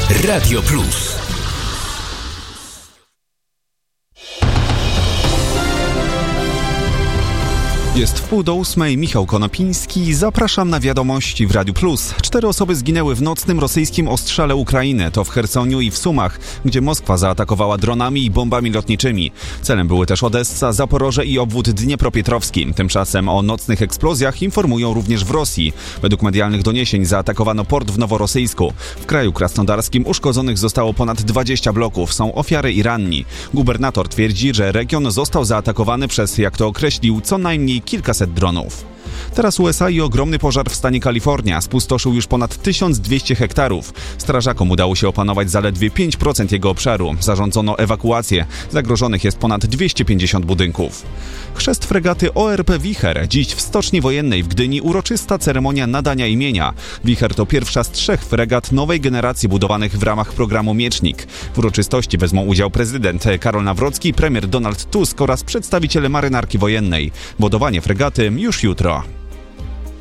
Radio Plus. Jest 7:30, Michał Konopiński. Zapraszam na wiadomości w Radiu Plus. 4 osoby zginęły w nocnym rosyjskim ostrzale Ukrainy. To w Chersoniu i w Sumach, gdzie Moskwa zaatakowała dronami i bombami lotniczymi. Celem były też Odessa, Zaporoże i obwód dniepropietrowski. Tymczasem o nocnych eksplozjach informują również w Rosji. Według medialnych doniesień zaatakowano port w Noworosyjsku. W kraju krasnodarskim uszkodzonych zostało ponad 20 bloków. Są ofiary i ranni. Gubernator twierdzi, że region został zaatakowany przez, jak to określił, co najmniej kilkaset dronów. Teraz USA i ogromny pożar w stanie Kalifornia spustoszył już ponad 1200 hektarów. Strażakom udało się opanować zaledwie 5% jego obszaru. Zarządzono ewakuację. Zagrożonych jest ponad 250 budynków. Chrzest fregaty ORP Wicher. Dziś w Stoczni Wojennej w Gdyni uroczysta ceremonia nadania imienia. Wicher to pierwsza z 3 fregat nowej generacji budowanych w ramach programu Miecznik. W uroczystości wezmą udział prezydent Karol Nawrocki, premier Donald Tusk oraz przedstawiciele marynarki wojennej. Budowanie fregaty już jutro.